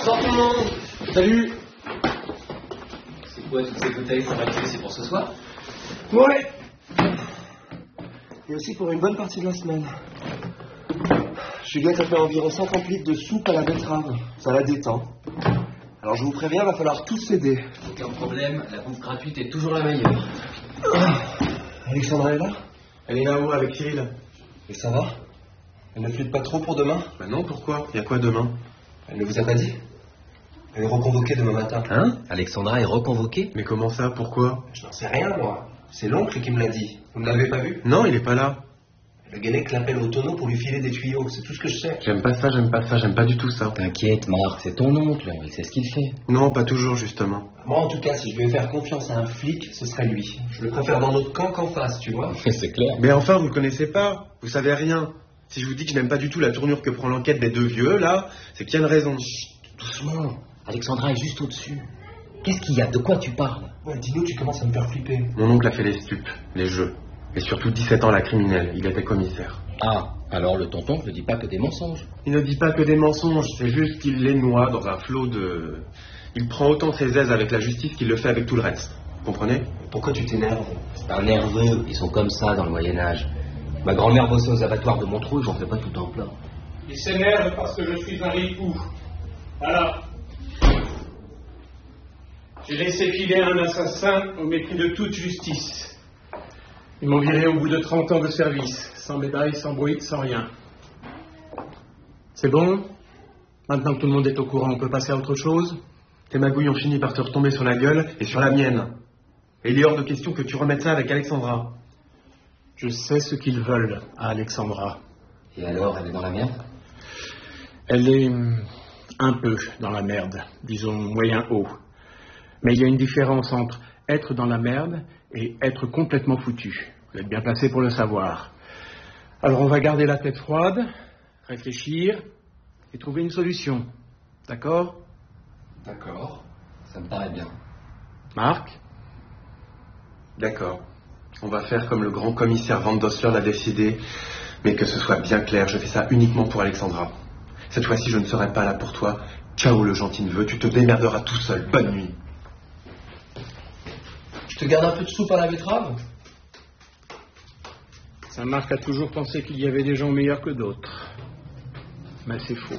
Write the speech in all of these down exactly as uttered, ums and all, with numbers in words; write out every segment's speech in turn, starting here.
Bonsoir tout le monde. Salut. C'est quoi toutes ces bouteilles qu'on va tuer, c'est pour ce soir? Ouais. Et aussi pour une bonne partie de la semaine. Juliette a fait environ cinquante litres de soupe à la betterave. Ça la détend. Alors je vous préviens, va falloir tous s'aider. Aucun problème, la bouffe gratuite est toujours la meilleure. Alexandra est là? Elle est là-haut avec Cyril. Et ça va? Elle ne flippe pas trop pour demain? Bah non, pourquoi? Il y a quoi demain? Elle ne vous a pas dit? Elle est reconvoquée demain matin. Hein? Alexandra est reconvoquée? Mais comment ça? Pourquoi? Je n'en sais rien, moi. C'est l'oncle qui me l'a dit. Vous ne l'avez pas vu? Non, il est pas là. Le Guenec l'appelle au tonneau pour lui filer des tuyaux. C'est tout ce que je sais. J'aime pas ça, j'aime pas ça, j'aime pas du tout ça. T'inquiète, Marc, c'est ton oncle, il sait ce qu'il fait. Non, pas toujours, justement. Moi, en tout cas, si je devais faire confiance à un flic, ce serait lui. Je le préfère dans notre camp qu'en face, tu vois. C'est clair. Mais enfin, vous le connaissez pas. Vous savez rien. Si je vous dis que je n'aime pas du tout la tournure que prend l'enquête des deux vieux, là, c'est qu'il y a une raison. Chut, doucement. Alexandra est juste au-dessus. Qu'est-ce qu'il y a? De quoi tu parles? Ouais, dis-nous, tu commences à me faire flipper. Mon oncle a fait les stupes, les jeux. Et surtout dix-sept ans la criminelle. Il était commissaire. Ah, alors le tonton ne dit pas que des mensonges. Il ne dit pas que des mensonges, c'est juste qu'il les noie dans un flot de... Il prend autant ses aises avec la justice qu'il le fait avec tout le reste. Vous comprenez? Pourquoi tu t'énerves? C'est un nerveux, ils sont comme ça dans le Moyen-Âge. Ma grand-mère bossait aux abattoirs de Montreux, j'en fais pas tout en plat. Il s'énerve parce que je suis un ripou. Voilà. J'ai laissé filer un assassin au mépris de toute justice. Ils m'ont viré au bout de trente ans de service, sans médaille, sans bruit, sans rien. C'est bon? Maintenant que tout le monde est au courant, on peut passer à autre chose? Tes magouilles ont fini par te retomber sur la gueule et sur la mienne. Et il est hors de question que tu remettes ça avec Alexandra. Je sais ce qu'ils veulent à Alexandra. Et alors, elle est dans la merde? Elle est hum, un peu dans la merde, disons moyen haut. Mais il y a une différence entre être dans la merde et être complètement foutu. Vous êtes bien placé pour le savoir. Alors on va garder la tête froide, réfléchir et trouver une solution. D'accord? D'accord, ça me paraît bien. Marc? D'accord. On va faire comme le grand commissaire Van Dossler l'a décidé, mais que ce soit bien clair, je fais ça uniquement pour Alexandra. Cette fois-ci, je ne serai pas là pour toi. Ciao le gentil neveu, tu te démerderas tout seul. Bonne nuit. Je te garde un peu de soupe à la betterave? Ça, Marc a toujours pensé qu'il y avait des gens meilleurs que d'autres. Mais c'est faux.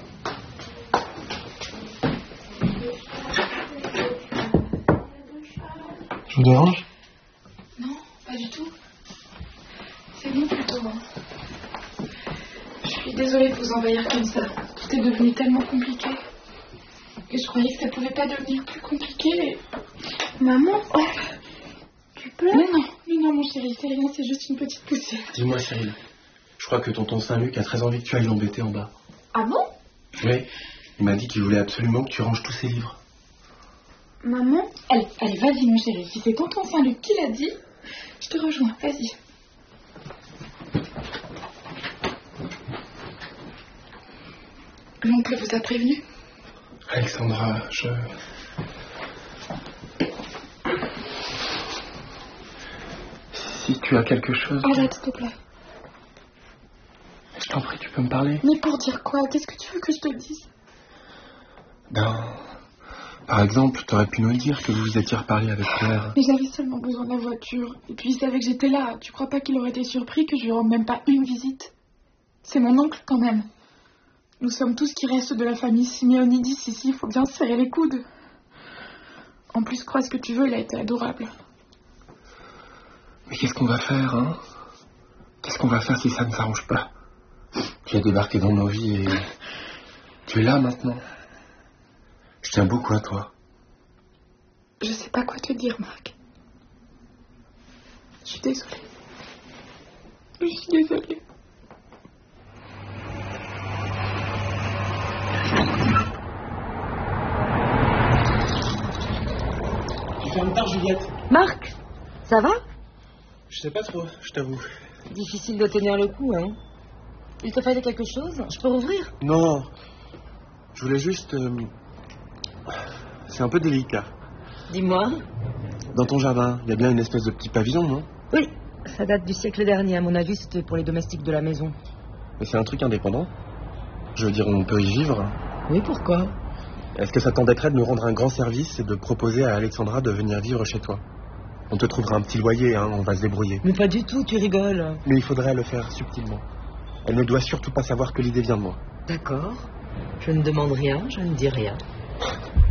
Je vous dérange? Non, pas du tout. C'est bon plutôt. Hein. Je suis désolée de vous envahir comme ça. Tout est devenu tellement compliqué. Et je croyais que ça pouvait pas devenir plus compliqué. Maman, oh, tu pleures? Mais non, mais non mon chéri, c'est rien, c'est juste une petite poussière. Dis-moi Cyril, je crois que tonton Saint-Luc a très envie que tu ailles l'embêter en bas. Ah bon? Oui, il m'a dit qu'il voulait absolument que tu ranges tous ses livres. Maman? Allez, allez, vas-y mon chéri, si c'est tonton Saint-Luc qui l'a dit, je te rejoins, vas-y. L'oncle vous a prévenu? Alexandra, je... Si tu as quelque chose... Arrête, s'il te plaît. Je t'en prie, tu peux me parler? Mais pour dire quoi? Qu'est-ce que tu veux que je te dise? Ben... Par exemple, t'aurais pu nous le dire que vous vous étiez reparlé avec Claire. Mais j'avais seulement besoin de la voiture. Et puis il savait que j'étais là. Tu crois pas qu'il aurait été surpris que je lui rende même pas une visite? C'est mon oncle quand même. Nous sommes tous qui restent de la famille Simeonidis ici. Il faut bien se serrer les coudes. En plus, crois ce que tu veux, il a été adorable. Mais qu'est-ce qu'on va faire, hein? Qu'est-ce qu'on va faire si ça ne s'arrange pas? Tu as débarqué dans nos vies et... Tu es là maintenant. Je tiens beaucoup à toi. Je sais pas quoi te dire, Marc. Je suis désolée. Je suis désolée. Tu fermes tard, Juliette? Marc, ça va? Je sais pas trop, je t'avoue. Difficile de tenir le coup, hein? Il te fallait quelque chose? Je peux rouvrir? Non. Je voulais juste... Euh... C'est un peu délicat. Dis-moi. Dans ton jardin, il y a bien une espèce de petit pavillon, non? Oui, ça date du siècle dernier. À mon avis, c'était pour les domestiques de la maison. Mais c'est un truc indépendant? Je veux dire, on peut y vivre? Oui, pourquoi? Est-ce que ça t'embêterait de nous rendre un grand service et de proposer à Alexandra de venir vivre chez toi? On te trouvera un petit loyer, hein, on va se débrouiller. Mais pas du tout, tu rigoles. Mais il faudrait le faire subtilement. Elle ne doit surtout pas savoir que l'idée vient de moi. D'accord. Je ne demande rien, je ne dis rien.